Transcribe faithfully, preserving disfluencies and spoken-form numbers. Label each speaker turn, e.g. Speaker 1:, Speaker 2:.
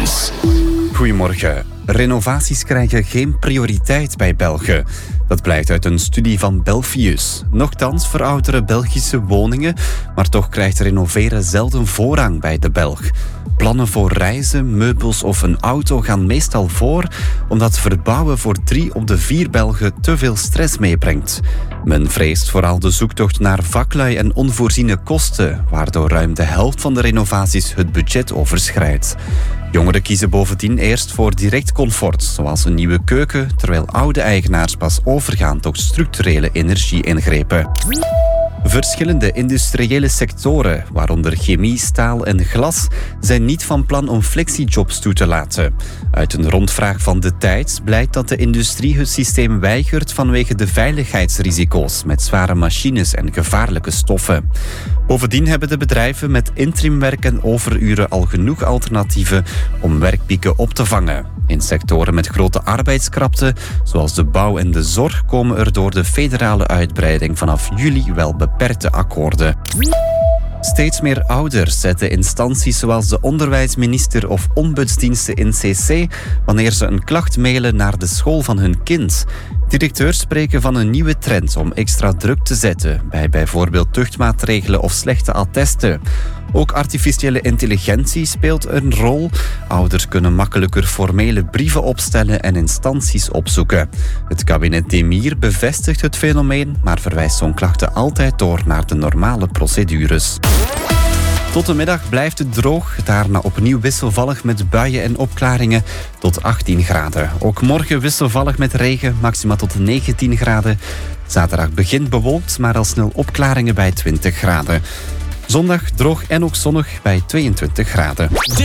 Speaker 1: Business.
Speaker 2: Goedemorgen. Renovaties krijgen geen prioriteit bij Belgen. Dat blijkt uit een studie van Belfius. Nochtans verouderen Belgische woningen, maar toch krijgt renoveren zelden voorrang bij de Belg. Plannen voor reizen, meubels of een auto gaan meestal voor, omdat verbouwen voor drie op de vier Belgen te veel stress meebrengt. Men vreest vooral de zoektocht naar vaklui en onvoorziene kosten, waardoor ruim de helft van de renovaties het budget overschrijdt. Jongeren kiezen bovendien eerst voor direct comfort, zoals een nieuwe keuken, terwijl oude eigenaars pas overgaan tot structurele energie-ingrepen. Verschillende industriële sectoren, waaronder chemie, staal en glas, zijn niet van plan om flexijobs toe te laten. Uit een rondvraag van De Tijd blijkt dat de industrie het systeem weigert vanwege de veiligheidsrisico's met zware machines en gevaarlijke stoffen. Bovendien hebben de bedrijven met interimwerk en overuren al genoeg alternatieven om werkpieken op te vangen. In sectoren met grote arbeidskrapte, zoals de bouw en de zorg, komen er door de federale uitbreiding vanaf juli wel beperkte akkoorden. Steeds meer ouders zetten instanties zoals de onderwijsminister of ombudsdiensten in C C wanneer ze een klacht mailen naar de school van hun kind. Directeurs spreken van een nieuwe trend om extra druk te zetten bij bijvoorbeeld tuchtmaatregelen of slechte attesten. Ook artificiële intelligentie speelt een rol. Ouders kunnen makkelijker formele brieven opstellen en instanties opzoeken. Het kabinet Demir bevestigt het fenomeen, maar verwijst zo'n klachten altijd door naar de normale procedures. Tot de middag blijft het droog, daarna opnieuw wisselvallig met buien en opklaringen tot achttien graden. Ook morgen wisselvallig met regen, maxima tot negentien graden. Zaterdag begint bewolkt, maar al snel opklaringen bij twintig graden. Zondag droog en ook zonnig bij tweeëntwintig graden.